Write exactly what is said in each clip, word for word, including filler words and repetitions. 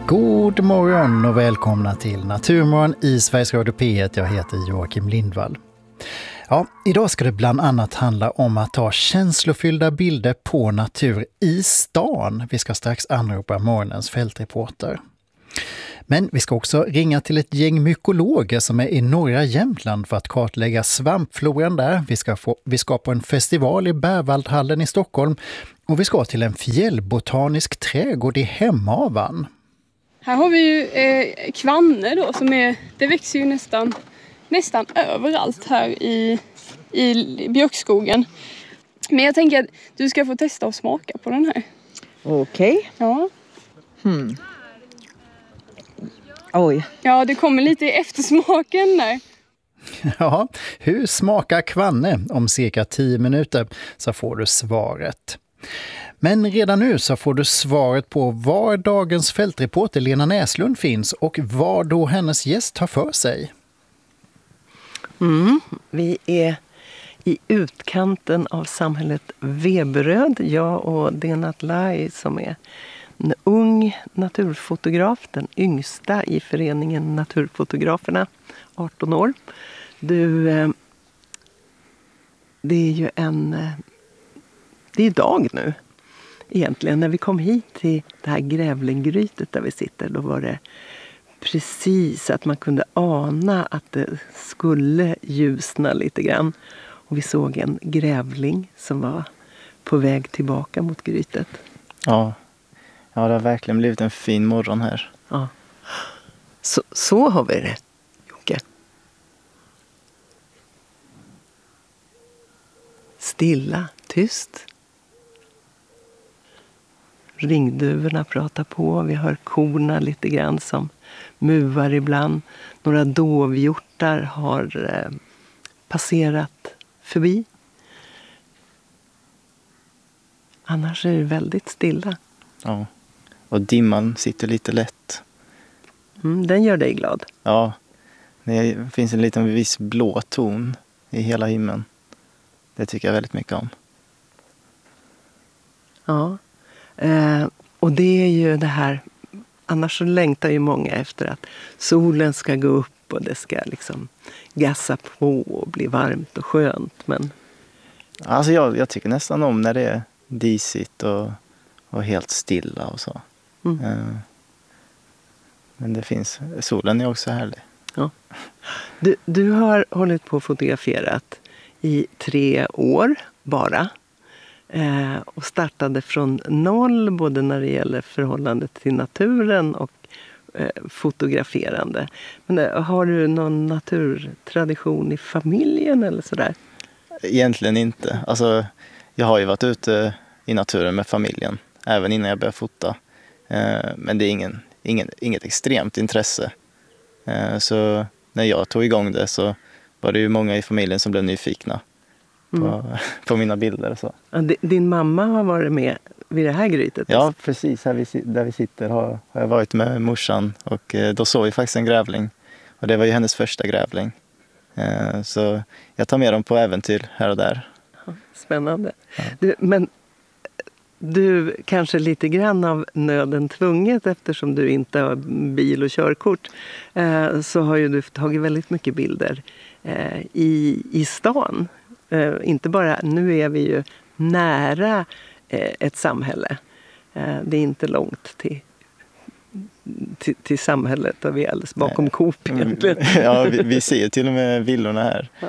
God morgon och välkomna till Naturmorgon i Sveriges Radio P ett. Jag heter Joakim Lindvall. Ja, idag ska det bland annat handla om att ta känslofyllda bilder på natur i stan. Vi ska strax anropa morgonens fältreporter. Men vi ska också ringa till ett gäng mykologer som är i norra Jämtland för att kartlägga svampfloran där. Vi ska, få, vi ska på en festival i Bärvaldhallen i Stockholm och vi ska till en fjällbotanisk trädgård i Hemavan. Här har vi ju eh, kvanne då, som är, det växer ju nästan, nästan överallt här i, i björkskogen. Men jag tänker att du ska få testa och smaka på den här. Okej. Okay. Ja. Hmm. Oj. Ja, det kommer lite i eftersmaken där. Ja, hur smakar kvanne? Om cirka tio minuter så får du svaret. Men redan nu så får du svaret på var dagens fältreporter Lena Näslund finns och vad då hennes gäst har för sig. Mm, vi är i utkanten av samhället Veberöd, jag och Denat Lai som är en ung naturfotograf, den yngsta i föreningen Naturfotograferna, arton år. Du, det är ju en, det är dag nu. Egentligen när vi kom hit till det här grävlinggrytet där vi sitter, då var det precis att man kunde ana att det skulle ljusna lite grann. Och vi såg en grävling som var på väg tillbaka mot grytet. Ja, ja det har verkligen blivit en fin morgon här. Ja. Så, så har vi det, Jocke. Stilla, tyst. Ringduvorna pratar på, vi hör korna lite grann som muvar ibland. Några dovhjortar har eh, passerat förbi. Annars är det väldigt stilla. Ja, och dimman sitter lite lätt. Mm, den gör dig glad. Ja, det finns en liten viss blå ton i hela himlen. Det tycker jag väldigt mycket om. Ja. Eh, och det är ju det här, annars så längtar ju många efter att solen ska gå upp och det ska liksom gassa på och bli varmt och skönt. Men... Alltså jag, jag tycker nästan om när det är disigt och, och helt stilla och så. Mm. Eh, men det finns, solen är också härlig. Ja. Du, du har hållit på och fotograferat i tre år bara. Eh, och startade från noll både när det gäller förhållandet till naturen och eh, fotograferande. Men eh, har du någon naturtradition i familjen eller sådär? Egentligen inte. Alltså, jag har ju varit ute i naturen med familjen även innan jag började fota. Eh, men det är ingen, ingen, inget extremt intresse. Eh, så när jag tog igång det så var det ju många i familjen som blev nyfikna. På, mm. på mina bilder och så. Din mamma har varit med vid det här grytet? Ja, precis. Här vi, där vi sitter har, har jag varit med morsan och eh, då såg vi faktiskt en grävling. Och det var ju hennes första grävling. Eh, så jag tar med dem på äventyr här och där. Ja, spännande. Ja. Du, men du kanske lite grann av nöden tvunget eftersom du inte har bil och körkort eh, så har ju du tagit väldigt mycket bilder eh, i, i stan. Uh, inte bara, nu är vi ju nära uh, ett samhälle. Uh, det är inte långt till, till, till samhället och vi är alldeles bakom Coop egentligen. Ja, vi, vi ser till och med villorna här. Ja.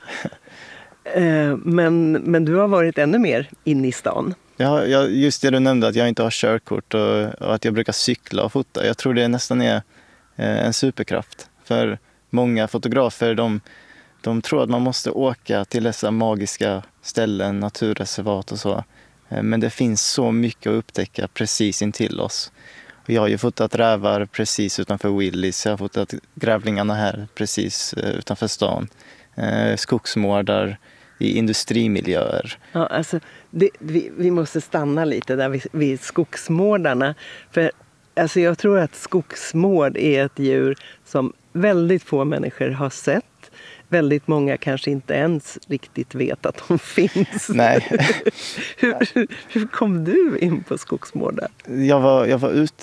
Uh, men, men du har varit ännu mer inne i stan. Ja, jag, just det du nämnde att jag inte har körkort och, och att jag brukar cykla och fota. Jag tror det nästan är uh, en superkraft. För många fotografer, de De tror att man måste åka till dessa magiska ställen, naturreservat och så. Men det finns så mycket att upptäcka precis intill oss. Och jag har ju fotat rävar precis utanför Willys. Jag har fotat grävlingarna här precis utanför stan. Skogsmårdar i industrimiljöer. Ja, alltså, det, vi, vi måste stanna lite där vid, vid skogsmårdarna. För alltså, jag tror att skogsmård är ett djur som väldigt få människor har sett. Väldigt många kanske inte ens riktigt vet att de finns. Nej. hur, hur kom du in på skogsmårdar? Jag var, jag var ute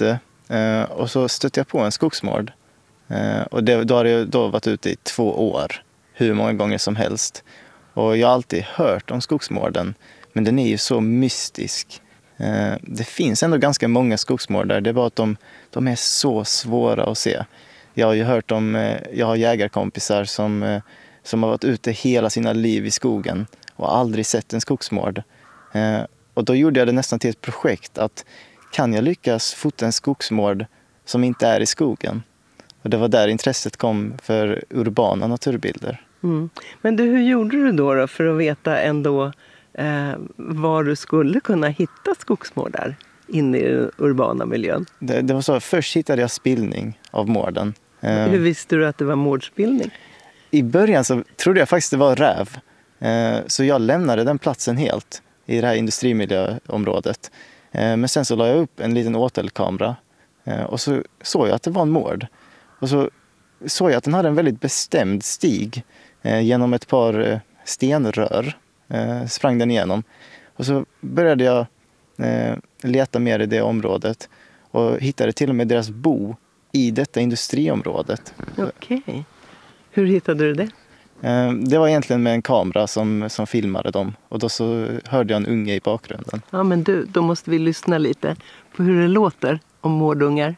Eh, och så stötte jag på en skogsmord. Eh, och det, då hade jag då varit ute i två år. Hur många gånger som helst. Och jag har alltid hört om skogsmorden. Men den är ju så mystisk. Eh, det finns ändå ganska många skogsmordar. Det är bara att de, de är så svåra att se. Jag har ju hört om, eh, jag har jägarkompisar som, eh, som har varit ute hela sina liv i skogen. Och aldrig sett en skogsmord. Eh, och då gjorde jag det nästan till ett projekt. Att kan jag lyckas fota en skogsmord som inte är i skogen? Och det var där intresset kom för urbana naturbilder. Mm. Men du, hur gjorde du då, då för att veta ändå eh, var du skulle kunna hitta skogsmordar inne i den urbana miljön? Det, det var så, först hittade jag spillning av morden. Eh, hur visste du att det var mordspillning? I början så trodde jag faktiskt det var räv. Eh, så jag lämnade den platsen helt i det här industrimiljöområdet. Eh, men sen så la jag upp en liten åtelkamera. Eh, och så såg jag att det var en mord. Och så såg jag att den hade en väldigt bestämd stig eh, genom ett par eh, stenrör. Eh, sprang den igenom. Och så började jag eh, leta mer i det området. Och hittade till och med deras bo i detta industriområdet. Okej. Okay. Hur hittade du det? Eh, det var egentligen med en kamera som, som filmade dem. Och då så hörde jag en unge i bakgrunden. Ja, men du, då måste vi lyssna lite på hur det låter om mordungar.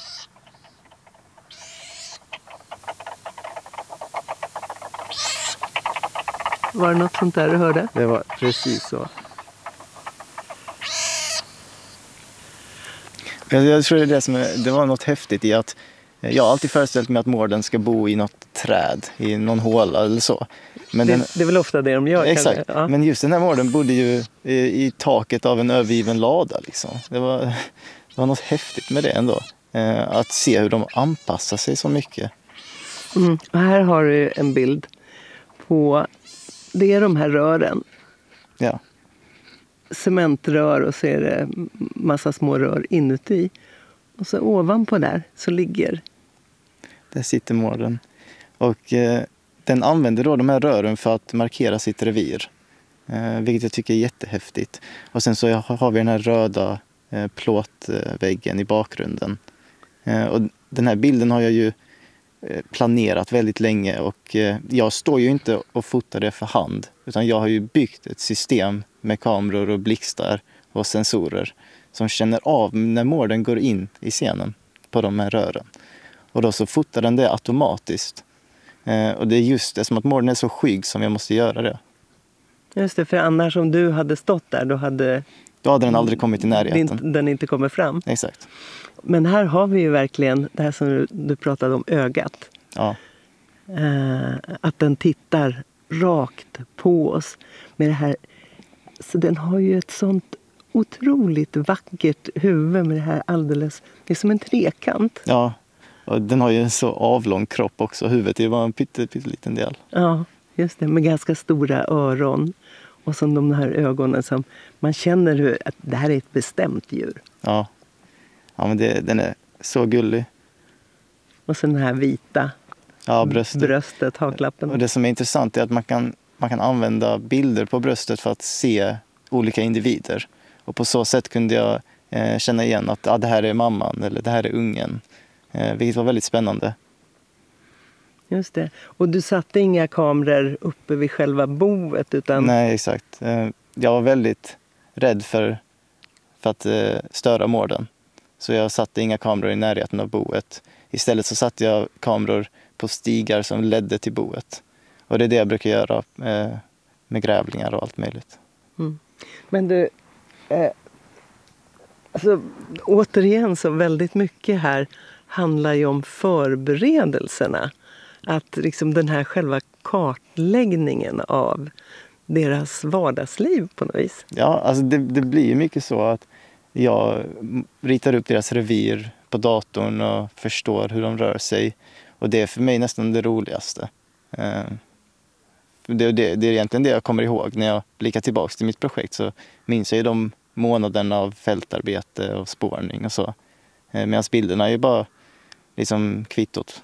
Var det något sånt där du hörde? Det var precis så. Jag, jag tror det, är det, som är, det var något häftigt i att jag har alltid föreställt mig att morden ska bo i något träd, i någon håla eller så. Men det, den, det är väl ofta det de gör? Exakt, ja. Men just den här morden bodde ju i, i taket av en övergiven lada. Liksom. Det, var, det var något häftigt med det ändå. Eh, att se hur de anpassar sig så mycket. Mm. Och här har du en bild på, det är de här rören. Ja. Cementrör och så är det massa små rör inuti. Och så ovanpå där så ligger... Där sitter morden. Och eh, den använder då de här rören för att markera sitt revir. Eh, vilket jag tycker är jättehäftigt. Och sen så har vi den här röda eh, plåtväggen i bakgrunden. Eh, och den här bilden har jag ju eh, planerat väldigt länge. Och eh, jag står ju inte och fotar det för hand. Utan jag har ju byggt ett system med kameror och blixtar och sensorer. Som känner av när morden går in i scenen på de här rören. Och då så fotar den det automatiskt. Eh, och det är just det, som att morden är så skygg som jag måste göra det. Just det, för annars om du hade stått där, då hade... Då hade den aldrig kommit i närheten. Den, den inte kommer fram. Exakt. Men här har vi ju verkligen det här som du, du pratade om, ögat. Ja. Eh, att den tittar rakt på oss med det här. Så den har ju ett sånt otroligt vackert huvud med det här alldeles... Det är som en trekant. Ja, och den har ju en så avlång kropp också. Huvudet är ju bara en pytte, pytteliten del. Ja, just det. Med ganska stora öron. Och så de här ögonen som... Man känner hur, att det här är ett bestämt djur. Ja, ja men det, den är så gullig. Och så den här vita ja, bröstet. bröstet, haklappen. Och det som är intressant är att man kan, man kan använda bilder på bröstet för att se olika individer. Och på så sätt kunde jag eh, känna igen att ah, det här är mamman eller det här är ungen. Eh, vilket var väldigt spännande. Just det. Och du satte inga kameror uppe vid själva boet? Utan... Nej, exakt. Eh, jag var väldigt rädd för, för att eh, störa morden. Så jag satte inga kameror i närheten av boet. Istället så satte jag kameror på stigar som ledde till boet. Och det är det jag brukar göra eh, med grävlingar och allt möjligt. Mm. Men du... Eh, alltså, återigen så väldigt mycket här handlar ju om förberedelserna. Att liksom den här själva kartläggningen av deras vardagsliv på något vis. Ja, alltså det, det blir ju mycket så att jag ritar upp deras revir på datorn och förstår hur de rör sig. Och det är för mig nästan det roligaste. Eh, det, det, det är egentligen det jag kommer ihåg när jag blickar tillbaka till mitt projekt. Så minns jag ju de månaderna av fältarbete och spårning och så. Eh, Medan bilderna är ju bara liksom kvittot.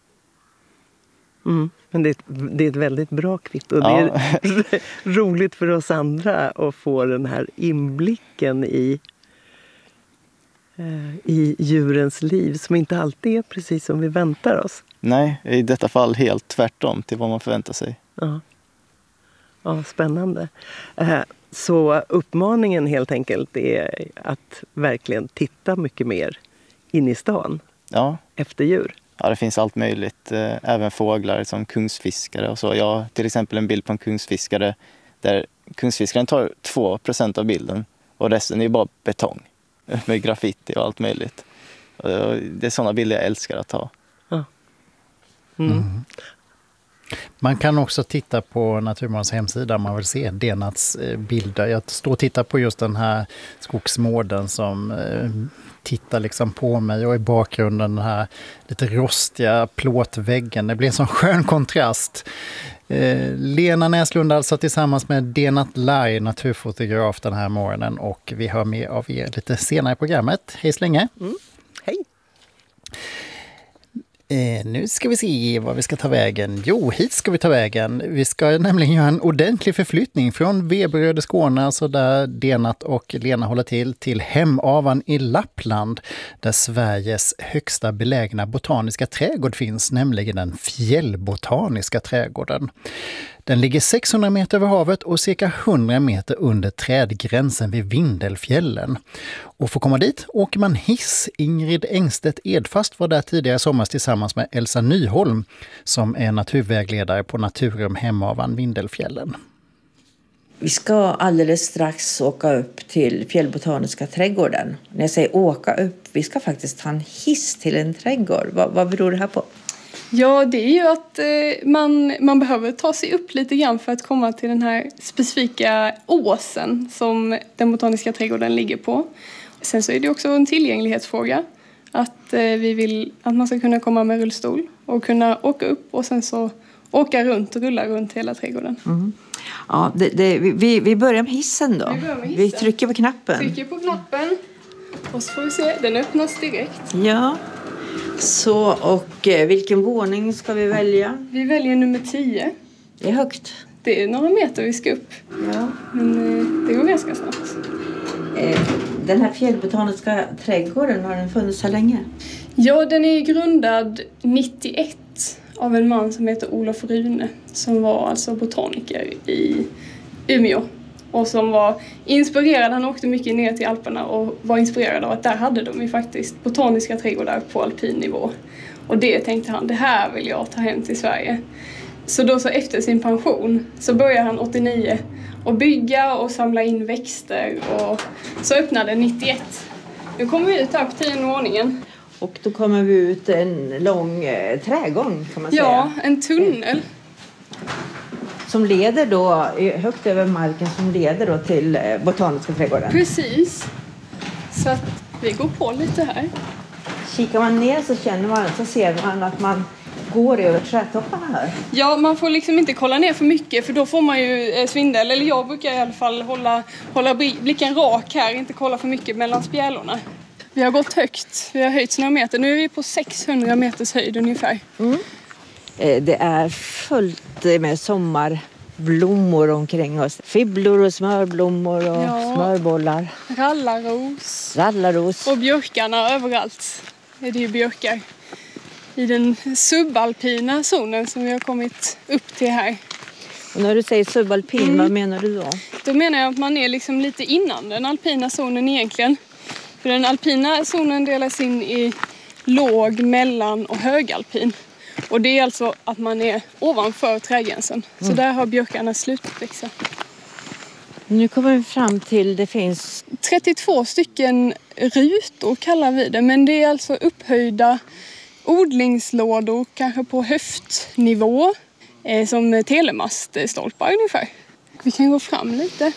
Mm, men det är, ett, det är ett väldigt bra kvitto. Ja. Det är roligt för oss andra att få den här inblicken i eh, i djurens liv som inte alltid är precis som vi väntar oss. Nej, i detta fall helt tvärtom till vad man förväntar sig. Ja, ja spännande. Eh, så uppmaningen helt enkelt är att verkligen titta mycket mer in i stan Ja. efter djur. Ja, det finns allt möjligt. Eh, Även fåglar som kungsfiskare och så. Jag har till exempel en bild på en kungsfiskare där kungsfiskaren tar två procent av bilden och resten är bara betong med graffiti och allt möjligt. Och det är sådana bilder jag älskar att ta. Ja. Mm. Mm. Man kan också titta på Naturmorgons hemsida om man vill se Denats bilder. Jag står och tittar på just den här skogsmården som eh, tittar liksom på mig och i bakgrunden den här lite rostiga plåtväggen. Det blir en sån skön kontrast. Eh, Lena Näslund alltså tillsammans med Denat Lai, naturfotograf den här morgonen, och vi hör mer av er lite senare i programmet. Hej så länge! Mm. Hej! Eh, nu ska vi se var vi ska ta vägen. Jo, hit ska vi ta vägen. Vi ska nämligen göra en ordentlig förflyttning från Veberöd i Skåne, alltså där Denat och Lena håller till, till Hemavan i Lappland, där Sveriges högsta belägna botaniska trädgård finns, nämligen den Fjällbotaniska trädgården. Den ligger sexhundra meter över havet och cirka hundra meter under trädgränsen vid Vindelfjällen. Och för att komma dit åker man hiss. Ingrid Engstedt Edfast var där tidigare sommar tillsammans med Elsa Nyholm som är naturvägledare på Naturum Hemavan Vindelfjällen. Vi ska alldeles strax åka upp till Fjällbotaniska trädgården. När jag säger åka upp, vi ska faktiskt ta en hiss till en trädgård. Vad, vad beror det här på? Ja, det är ju att eh, man, man behöver ta sig upp lite grann för att komma till den här specifika åsen som den botaniska trädgården ligger på. Sen så är det också en tillgänglighetsfråga. Att eh, vi vill att man ska kunna komma med rullstol och kunna åka upp och sen så åka runt och rulla runt hela trädgården. Mm. Ja, det, det, vi, vi börjar med hissen då. Vi börjar med hissen. Vi trycker på knappen. Trycker på knappen och så får vi se, den öppnas direkt. Ja, så och eh, vilken våning ska vi välja? Vi väljer nummer tio. Det är högt. Det är några meter vi ska upp. Ja. Men eh, det går ganska snabbt. Eh, den här Fjällbotaniska trädgården, har den funnits här länge? Ja, den är grundad nittioett av en man som heter Olof Rune. Som var alltså botaniker i Umeå. Och som var inspirerad, han åkte mycket ner till Alperna och var inspirerad av att där hade de ju faktiskt botaniska trädgårdar på alpin nivå. Och det tänkte han, det här vill jag ta hem till Sverige. Så då så efter sin pension så började han åttionio och bygga och samla in växter och så öppnade nittioett. Nu kommer vi ut här på tionde våningen. Och då kommer vi ut en lång eh, trädgång kan man säga. Ja, en tunnel. Som leder då högt över marken som leder då till eh, Botaniska trädgården. Precis. Så att vi går på lite här. Kikar man ner så känner man, så ser man att man går över trädtopparna här. Ja, man får liksom inte kolla ner för mycket för då får man ju eh, svindel. Eller jag brukar i alla fall hålla, hålla blicken rak här, inte kolla för mycket mellan spjälorna. Vi har gått högt, vi har höjt några meter. Nu är vi på sexhundra meters höjd ungefär. Mm. Eh, det är fullt med sommarblommor omkring oss. Fibblor och smörblommor och Ja. smörbollar. Rallarros. Rallarros. Och björkarna överallt är det ju björkar. I den subalpina zonen som vi har kommit upp till här. Och när du säger subalpin, Mm. vad menar du då? Då menar jag att man är liksom lite innan den alpina zonen egentligen. För den alpina zonen delas in i låg, mellan och högalpin. Och det är alltså att man är ovanför trädgränsen. Så Mm. där har björkarna slutat växa. Nu kommer vi fram till, det finns trettiotvå stycken rutor kallar vi det. Men det är alltså upphöjda odlingslådor kanske på höftnivå. Eh, som telemaststolpar ungefär. Vi kan gå fram lite.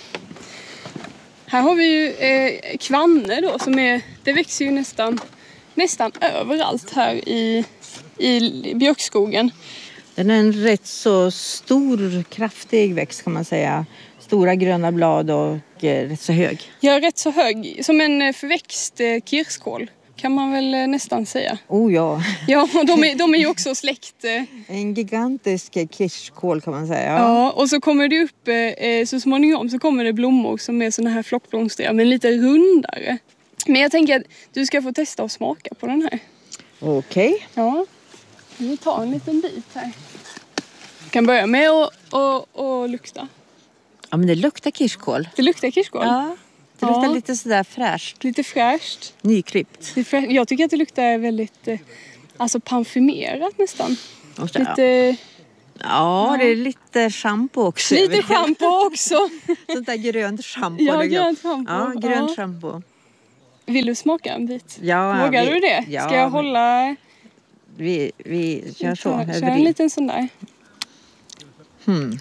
Här har vi ju eh, kvanner då som är, det växer ju nästan, nästan överallt här i, i björkskogen. Den är en rätt så stor, kraftig växt kan man säga. Stora gröna blad och eh, rätt så hög. Ja, rätt så hög. Som en förväxt eh, kirskål kan man väl eh, nästan säga. Oh ja. Ja, och de är, de är ju också släkt. Eh. En gigantisk kirskål kan man säga. Ja, och så kommer det upp, eh, så småningom så kommer det blommor som är såna här flockblomstriga men lite rundare. Men jag tänker att du ska få testa och smaka på den här. Okej. Okay. Ja, vi tar en liten bit här. Du kan börja med att och, och lukta. Ja, men det luktar kirskål. Det luktar kirskål? Ja, det luktar ja. lite sådär fräscht. Lite fräscht. Nyklippt. Jag tycker att det luktar väldigt eh, alltså parfymerat nästan. Också, lite... Ja. Ja, det är lite shampoo också. Lite shampoo också. Sånt där grönt shampoo. Ja, grönt shampoo. Ja, grönt ja. shampoo. Vill du smaka en bit? Ja, Vågar vi, du det? Ja, Ska jag hålla... Vi, vi kör så. Kör en liten sån där. Hmm.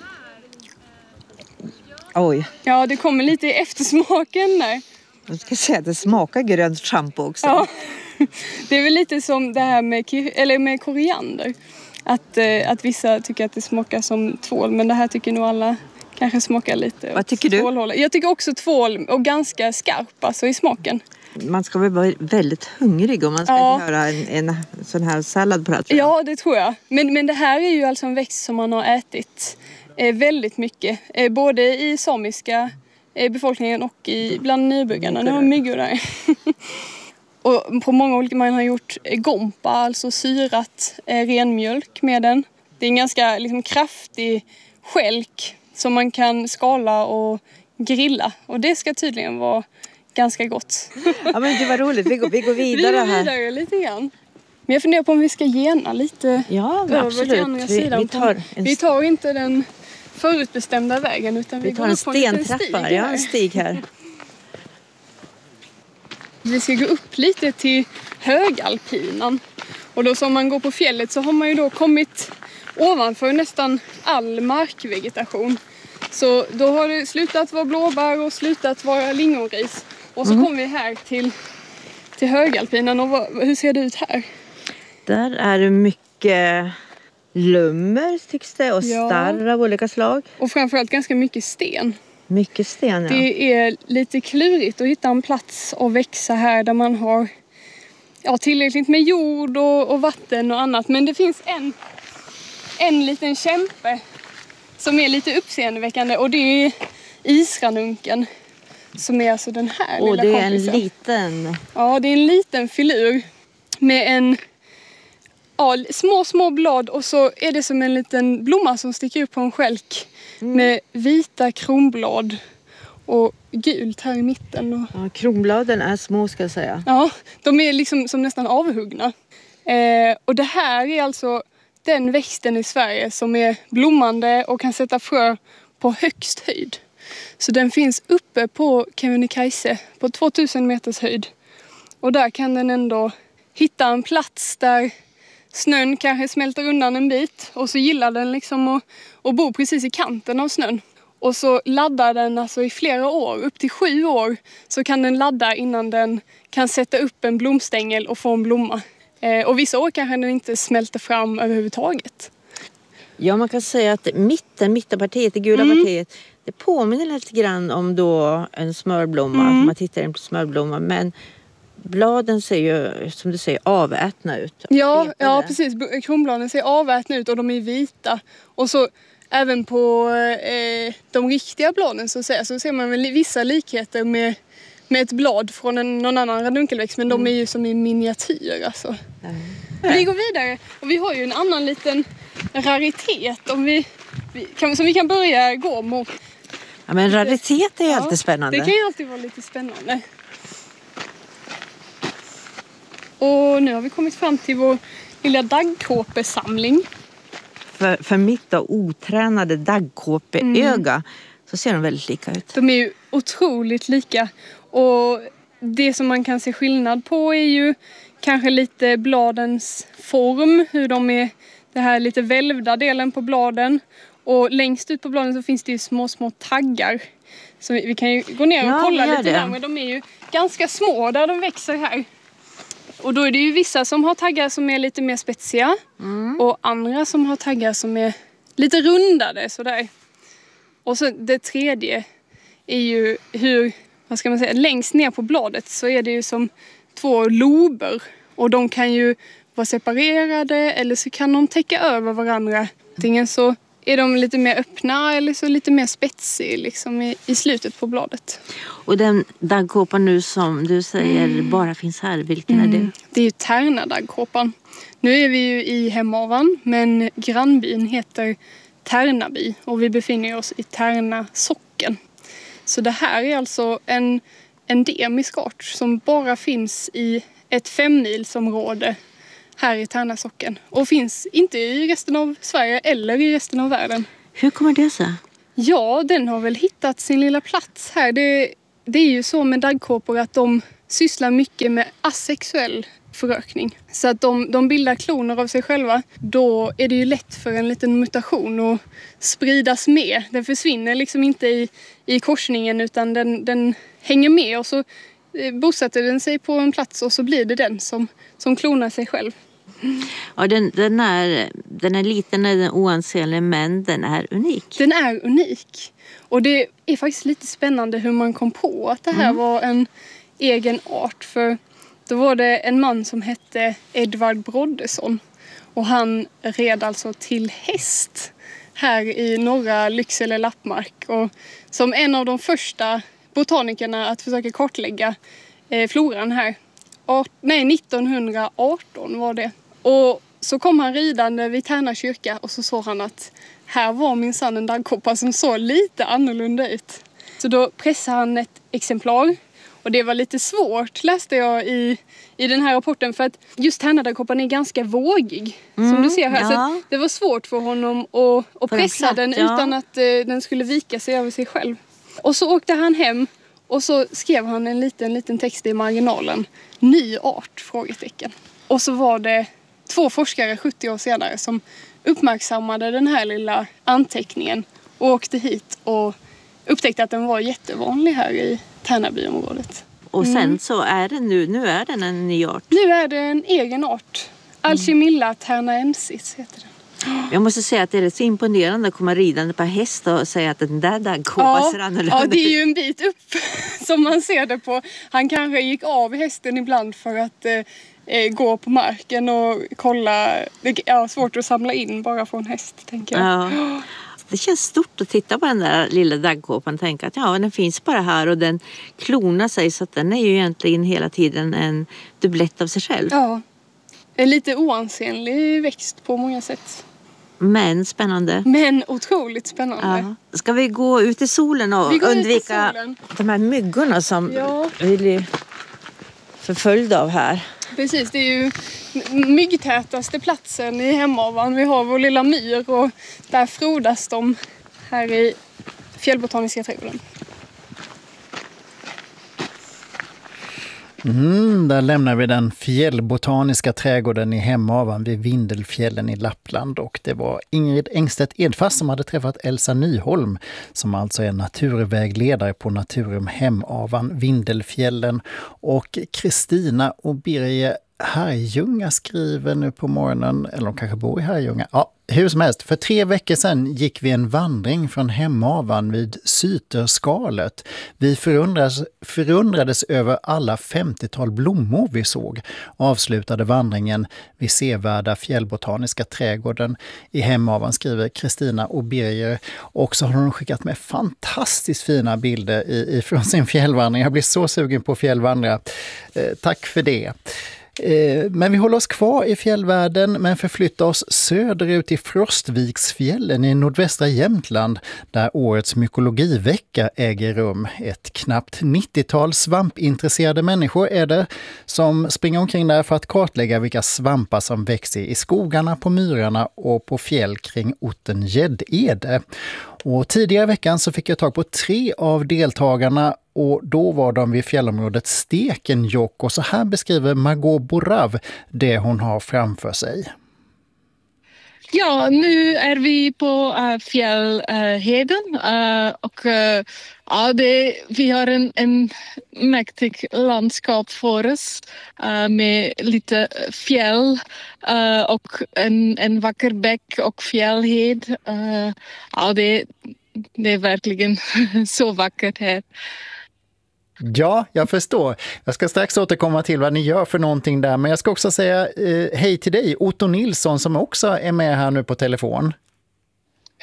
Oj. Ja, det kommer lite i eftersmaken där. Jag ska säga att det smakar grönt shampoo också. Ja. Det är väl lite som det här med, eller med koriander. Att, eh, att vissa tycker att det smakar som tvål. Men det här tycker nog alla kanske smakar lite. Vad tycker du? Tvålhållet. Jag tycker också tvål och ganska skarp alltså, i smaken. Man ska väl vara väldigt hungrig om man ska ja. göra en, en sån här sallad på det. Ja, det tror jag. Men, men det här är ju alltså en växt som man har ätit eh, väldigt mycket. Eh, både i samiska eh, befolkningen och i, bland nybyggarna. Det var myggor där. Och på många olika, man har gjort gompa, alltså syrat eh, renmjölk med den. Det är en ganska liksom, kraftig skälk som man kan skala och grilla. Och det ska tydligen vara ganska gott. Ja, men det var roligt. Vi går, vi går vidare här. Vi går vidare här. Lite grann. Men jag funderar på om vi ska gena lite ja, över absolut. till andra Vi, sidan. vi, tar en, vi tar inte den förutbestämda vägen utan vi, vi tar går en upp på en liten stig stentrappa. här. Ja, en stig här. Vi ska gå upp lite till högalpinan. Och då som man går på fjället så har man ju då kommit ovanför nästan all markvegetation. Så då har det slutat vara blåbär och slutat vara lingonris. Och så mm. kommer vi här till, till högalpinan. Och vad, hur ser det ut här? Där är det mycket lummer tycks det och ja. starr av olika slag. Och framförallt ganska mycket sten. Mycket sten, ja. Det är lite klurigt att hitta en plats att växa här där man har ja, tillräckligt med jord och, och vatten och annat. Men det finns en, en liten kämpe som är lite uppseendeväckande och det är isranunken. Som är alltså den här och lilla det är kompisen. En liten... Ja, det är en liten filur med en ja, små, små blad och så är det som en liten blomma som sticker upp på en skälk mm. med vita kronblad och gult här i mitten. Och... Ja, kronbladen är små ska jag säga. Ja, de är liksom som nästan avhuggna. Eh, och det här är alltså den växten i Sverige som är blommande och kan sätta frö på högst höjd. Så den finns uppe på Kebnekaise på tvåtusen meters höjd. Och där kan den ändå hitta en plats där snön kanske smälter undan en bit. Och så gillar den liksom att, att bo precis i kanten av snön. Och så laddar den alltså i flera år, upp till sju år, så kan den ladda innan den kan sätta upp en blomstängel och få en blomma. Eh, och vissa år kanske den inte smälter fram överhuvudtaget. Ja, man kan säga att mitten, mittenpartiet, det gula mm. partiet, det påminner lite grann om då en smörblomma, mm. om man tittar in på smörblomma. Men bladen ser ju, som du säger, avätna ut. Ja, ja precis. Kronbladen ser avätna ut och de är vita. Och så även på eh, de riktiga bladen så ser, så ser man väl vissa likheter med, med ett blad från en, någon annan radunkelväxt. Men mm. de är ju som i miniatyr alltså. Mm. Vi går vidare och vi har ju en annan liten raritet om vi, vi kan, som vi kan börja gå mot. Ja, men raritet är ju ja, alltid spännande. Det kan ju alltid vara lite spännande. Och nu har vi kommit fram till vår lilla daggkåpesamling. För, för mitt då, otränade daggkåpeöga mm. så ser de väldigt lika ut. De är ju otroligt lika. Och det som man kan se skillnad på är ju kanske lite bladens form. Hur de är, det här lite välvda delen på bladen. Och längst ut på bladen så finns det ju små, små taggar. Så vi, vi kan ju gå ner och ja, kolla lite där. Men de är ju ganska små där de växer här. Och då är det ju vissa som har taggar som är lite mer spetsiga. Mm. Och andra som har taggar som är lite rundade sådär. Och så det tredje är ju hur, vad ska man säga, längst ner på bladet så är det ju som två lober. Och de kan ju vara separerade eller så kan de täcka över varandra. Antingen så är de lite mer öppna eller så lite mer spetsiga liksom i, i slutet på bladet. Och den daggkåpan nu som du säger mm. bara finns här, vilken mm. är det? Det är ju Tärna-daggkåpan. Nu är vi ju i Hemavan, men grannbyn heter Tärnaby och vi befinner oss i Tärna socken. Så det här är alltså en endemisk art som bara finns i ett femmilsområde här i Tärna socken. Och finns inte i resten av Sverige eller i resten av världen. Hur kommer det sig? Ja, den har väl hittat sin lilla plats här. Det, det är ju så med daggkåpor att de sysslar mycket med asexuell förökning. Så att de, de bildar kloner av sig själva. Då är det ju lätt för en liten mutation att spridas med. Den försvinner liksom inte i, i korsningen utan den, den hänger med och så bosätter den sig på en plats och så blir det den som, som klonar sig själv. Ja, den, den, är, den är liten, den är oansenlig, men den är unik. Den är unik. Och det är faktiskt lite spännande hur man kom på att det här mm. var en egen art. För då var det en man som hette Edvard Broddesson. Och han red alltså till häst här i norra Lycksele lappmark. Och som en av de första botanikerna att försöka kartlägga eh, floran här. Art, nej, nittonhundraarton var det. Och så kom han ridande vid Tärna kyrka och så såg han att här var minsann en daggkåpa som såg lite annorlunda ut. Så då pressade han ett exemplar. Och det var lite svårt, läste jag i, i den här rapporten, för att just Tärnadaggkåpan är ganska vågig, mm, som du ser här. Ja. Så det var svårt för honom att, att pressa platt, den ja. utan att eh, den skulle vika sig över sig själv. Och så åkte han hem och så skrev han en liten, liten text i marginalen. Ny art? Frågetecken. Och så var det två forskare sjuttio år senare som uppmärksammade den här lilla anteckningen och åkte hit och upptäckte att den var jättevanlig här i Tärnabyområdet. Och sen mm. så är den nu, nu är den en ny art. Nu är det en egen art. Alchimilla tärnaensis heter den. Jag måste säga att det är rätt så imponerande att komma ridande på häst och säga att den där daggkåpan ja, ser annorlunda. Ja, det är ju en bit upp som man ser det på. Han kanske gick av hästen ibland för att eh, gå på marken och kolla. Det är ja, svårt att samla in bara från häst, tänker jag. Ja. Det känns stort att titta på den där lilla daggkåpan och tänka att ja, den finns bara här och den klonar sig, så att den är ju egentligen hela tiden en dubblett av sig själv. Ja, en lite oansenlig växt på många sätt. Men spännande. Men otroligt spännande. Ja. Ska vi gå ut i solen och undvika solen. De här myggorna som ja. vi blir förföljda av här? Precis, det är ju myggtätaste platsen i Hemavan. Vi har vår lilla myr och där frodas de här i fjällbotaniska trädgården. Mm, där lämnar vi den fjällbotaniska trädgården i Hemavan vid Vindelfjällen i Lappland, och det var Ingrid Engstedt Edfast som hade träffat Elsa Nyholm som alltså är naturvägledare på Naturum Hemavan Vindelfjällen, och Kristina och Birger Herrljunga skriver nu på morgonen, eller de kanske bor i Herrljunga. Ja, hur som helst, för tre veckor sedan gick vi en vandring från Hemavan vid Syterskalet. Vi förundrades, förundrades över alla femtiotal blommor vi såg. Avslutade vandringen vid sevärda fjällbotaniska trädgården i Hemavan, skriver Kristina och Birger. Och så har de skickat med fantastiskt fina bilder ifrån sin fjällvandring. Jag blir så sugen på fjällvandra. Eh, tack för det. Men vi håller oss kvar i fjällvärlden, men förflyttar oss söderut i Frostviksfjällen i nordvästra Jämtland, där årets mykologivecka äger rum. Ett knappt nittiotal svampintresserade människor är det som springer omkring där för att kartlägga vilka svampar som växer i skogarna, på myrarna och på fjäll kring orten Gäddede. Och tidigare i veckan så fick jag tag på tre av deltagarna, och då var de vid fjällområdet Stekenjokk, och så här beskriver Margot Borav det hon har framför sig. Ja, nu är vi på uh, Fjällheden uh, och uh, ja, det, vi har en, en mäktig landskap för oss uh, med lite fjäll uh, och en, en vacker bäck och fjällhed. Uh, ja, det, det är verkligen så vackert här. Ja, jag förstår. Jag ska strax återkomma till vad ni gör för någonting där. Men jag ska också säga eh, hej till dig, Otto Nilsson, som också är med här nu på telefon.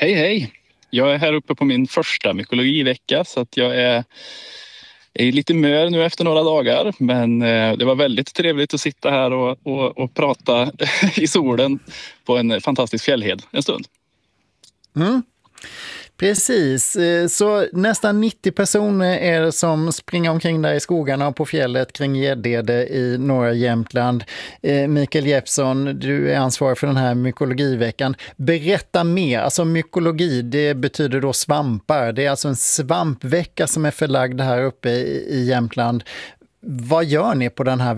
Hej hej! Jag är här uppe på min första mykologivecka så att jag är, är lite mör nu efter några dagar. Men eh, det var väldigt trevligt att sitta här och, och, och prata i solen på en fantastisk fjällhed en stund. Mm. Precis, så nästan nittio personer är det som springer omkring där i skogarna och på fjället kring Gäddede i norra Jämtland. Eh, Mikael Jeppsson, du är ansvarig för den här mykologiveckan. Berätta mer, alltså mykologi, det betyder då svampar. Det är alltså en svampvecka som är förlagd här uppe i, i Jämtland. Vad gör ni på den här